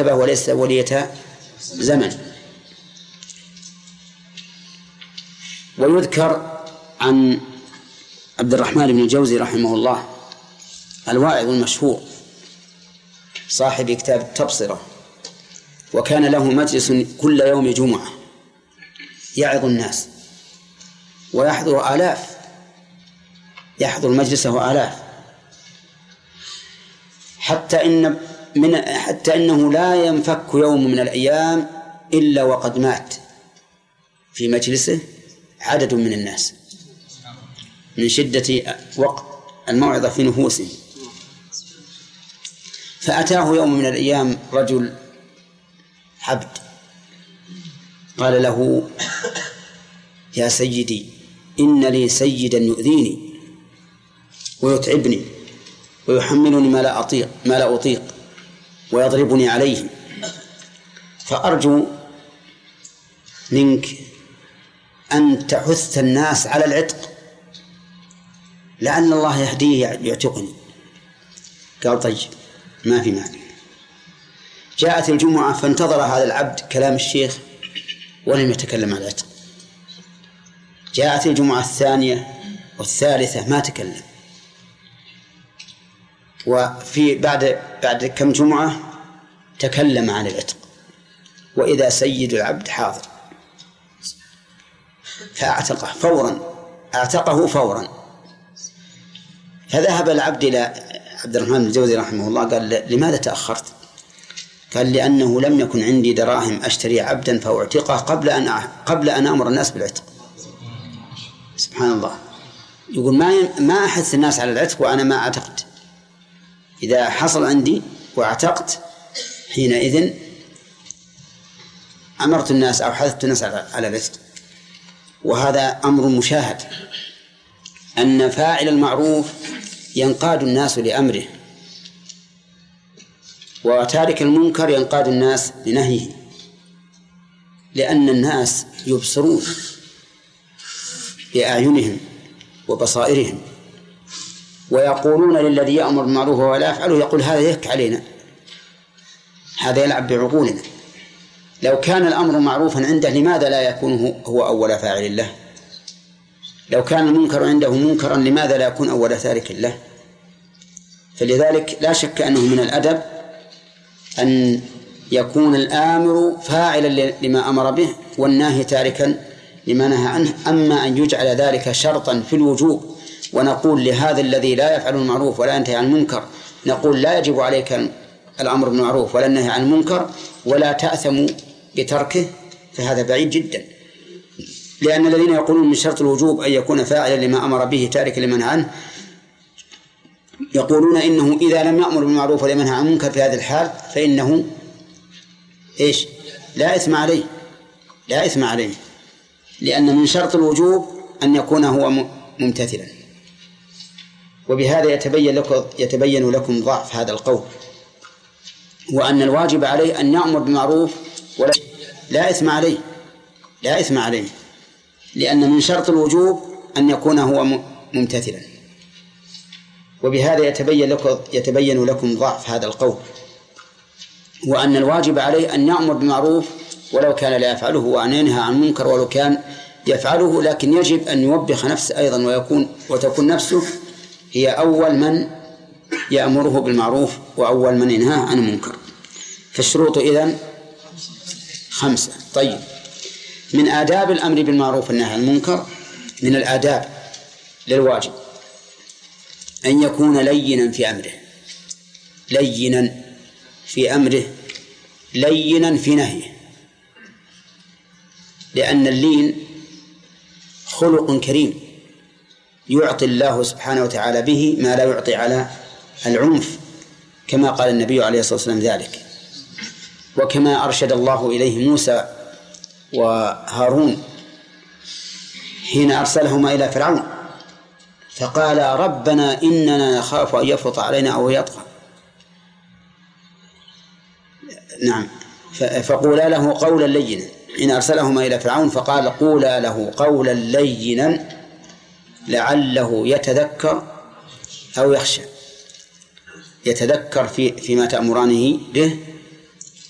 مرتبة وليس ولية زمن. ويذكر عن عبد الرحمن بن الجوزي رحمه الله الواعظ المشهور صاحب كتاب التبصرة، وكان له مجلس كل يوم جمعة يعظ الناس ويحضر آلاف، يحضر مجلسه آلاف، حتى إنه لا ينفك يوم من الأيام إلا وقد مات في مجلسه عدد من الناس من شدة وقت الموعظة في نفوسهم. فأتاه يوم من الأيام رجل عبد قال له: يا سيدي، إن لي سيدا يؤذيني ويتعبني ويحملني ما لا أطيق ويضربني عليه، فأرجو منك أن تحث الناس على العتق لعل الله يهديه يعتقني. قال: طيب، ما في مانع. جاءت الجمعة فانتظر هذا العبد كلام الشيخ ولم يتكلم عن العتق. جاءت الجمعة الثانية والثالثة ما تكلم. وفي بعد كم جمعة تكلم عن العتق، وإذا سيد العبد حاضر فأعتقه فورا. فذهب العبد إلى عبد الرحمن الجوزي رحمه الله قال: لماذا تأخرت؟ قال: لأنه لم يكن عندي دراهم أشتري عبدا فأعتقه قبل أن أمر الناس بالعتق. سبحان الله، يقول ما أحث الناس على العتق وأنا ما أعتقد. إذا حصل عندي واعتقت حينئذ أمرت الناس أو حثت الناس على العتق. وهذا أمر مشاهد، أن فاعل المعروف ينقاد الناس لأمره، وتارك المنكر ينقاد الناس لنهيه، لأن الناس يبصرون بأعينهم وبصائرهم، ويقولون للذي يأمر بالمعروف ولا يفعله يقول: هذا يهك علينا، هذا يلعب بعقولنا. لو كان الأمر معروفا عنده لماذا لا يكون هو أول فاعل له؟ لو كان المنكر عنده منكرا لماذا لا يكون أول تارك له؟ فلذلك لا شك أنه من الأدب أن يكون الآمر فاعلا لما أمر به والناهي تاركا لما نهى عنه. أما أن يجعل ذلك شرطا في الوجوب ونقول لهذا الذي لا يفعل المعروف ولا ينتهي عن المنكر نقول: لا يجب عليك الأمر بالمعروف ولا النهي عن المنكر ولا تأثم بتركه، فهذا بعيد جدا. لأن الذين يقولون من شرط الوجوب أن يكون فاعلا لما أمر به تاركا لما نهى عنه يقولون إنه إذا لم يأمر بالمعروف ولا ينهى عن المنكر في هذه الحال فإنه لا إثم عليه، لا إثم عليه، لأن من شرط الوجوب أن يكون هو ممتثلا. وبهذا يتبين لكم ضعف هذا القول، وأن الواجب عليه أن يأمر بالمعروف ولا لا إثم عليه، لا إثم عليه، لأن من شرط الوجوب أن يكون هو ممتثلا. وبهذا يتبين لكم ضعف هذا القول، وأن الواجب عليه أن يأمر بالمعروف ولو كان لا يفعله وأن ينهى عن المنكر ولو كان يفعله، لكن يجب أن يوبخ نفسه أيضا وتكون نفسه هي أول من يأمره بالمعروف وأول من ينهى عن المنكر. فالشروط إذن 5. طيب، من آداب الأمر بالمعروف والنهي عن المنكر، من الآداب للواجب أن يكون لينا في أمره، لينا في أمره، لينا في نهيه، لأن اللين خلق كريم يعطي الله سبحانه وتعالى به ما لا يعطي على العنف، كما قال النبي عليه الصلاة والسلام ذلك، وكما أرشد الله إليه موسى وهارون حين أرسلهما إلى فرعون فقال: ربنا إننا نخاف أن يفرط علينا أو يطغى. نعم، فقولا له قولا لينا. حين أرسلهما إلى فرعون فقال: قولا له قولا لينا لعله يتذكر أو يخشى. يتذكر فيما تأمرانه به